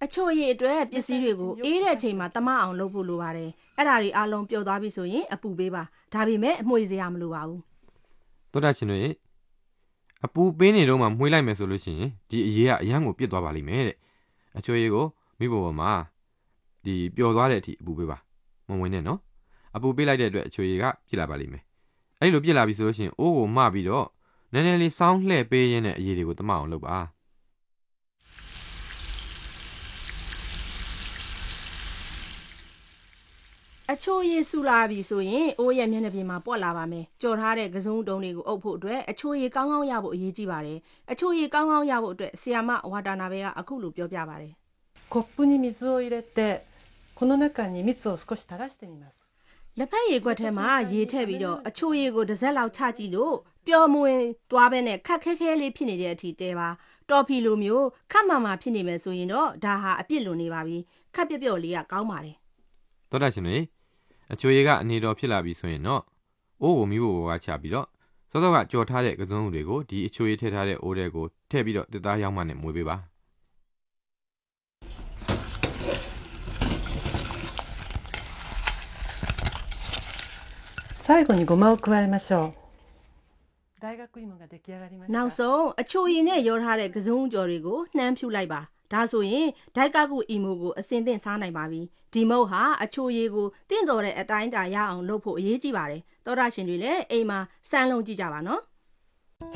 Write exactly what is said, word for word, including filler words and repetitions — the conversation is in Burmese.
အချို့ရည်အတွက်ပစ္စည်းတွေကိုအေးတဲ့အချိန်မှာတမအောင်လုပ်ဖို့လိုပါတယ်အဲ့ဒါတွေအားလုံးပျော်သွားပြီဆိုရင်အပူပေးပါဒါပေမဲ့အမွှေစရာမလိုပါဘူးတော်တာရှင်တို့အပူပေးနေတော့မှမှွေးလိုက်မယ်ဆိုလို့ရှိရင်ဒီအရေးကအရန်ကိုပြစ်သွားပါလိမ့်မယ်တဲ့အချို့ရည်ကိုမိဘပေါ်မှာဒီပျော်သွားတဲ့အထိအပူပေးပါမဝင်နဲ့နော်အပူပေးလိုက်တဲ့အတွက်အချို့ရည်ကပြစ်လာပါလိမ့်မယ်အဲ့လိုပြစ်လာပြီဆိုလို့ရှိရင်အိုးကိုမှပြီးတော့နည်းနည်းလေးစောင်းလှည့်ပေးရင်းနဲ့အရေးတွေကိုတမအောင်လုပ်ပါအချို့ရည်ဆူလာပြီဆိုရင်အိုးရဲ့မျက်နှာပြင်မှာပွက်လာပါမယ်ကြော်ထားတဲ့ကစုံတုံးတွေကိုအုပ်ဖို့အတွက်အချို့ရည်ကောင်းကောင်းရဖို့အရေးကြီးပါတယ်အချို့ရည်ကောင်းကောင်းရဖို့အတွက်ဆီယာမဝါတာနာဘေကအခုလိုပြောပြပါတယ်コップに水を入れてこの中に蜜を少し垂らしてみますလက်ဖက်ရည်ခွက်ထဲမှာရေထည့်ပြီးတော့အချို့ရည်ကိုတစ်စက်လောက်ချကြည့်လို့ပျော်မွေသွားပဲနဲ့ခက်ခဲခဲလေးဖြစ်နေတဲ့အထိတဲပါတော်ဖီလိုမျိုးခက်မှန်မှဖြစ်နေမယ်ဆိုရင်တော့ဒါဟာအပြစ်လွန်နေပါပြီခက်ပြက်ပြက်လေးကကောင်းပါတယ်တော်တာရှင်တွေအချိုရည်ကအနေတော်ဖြစ်လာပြီဆိုရင်တော့အိုးကိုမိဖို့ကချပြီးတော့စောစောကကြော်ထားတဲ့ကစုံတွေကိုဒီအချိုရည်ထည့်ထားတဲ့အိုးတွေကိုထည့်ပြီးတော့တစ်သားရောက်မှနဲ့မွေးပေးပါ最後にごまを加えましょう大学芋が出来上がりましたနောက်ဆုံးအချိုရည်နဲ့ရောထားတဲ့ကစုံကြော်တွေကိုနှမ်းဖြူလိုက်ပါဒါဆိုရင်ဒိုက်ကကူအီမိုကိုအစင်သင့်စားနိုင်ပါပြီဒီမုတ်ဟာအချိုရည်ကိုတင့်တော်တဲ့အတိုင်းတာရအောင်လုပ်ဖို့အရေးကြီးပါတယ်သောတာရှင်တွေလည်းအိမ်မှာစမ်းလုံးကြည့်ကြပါနော်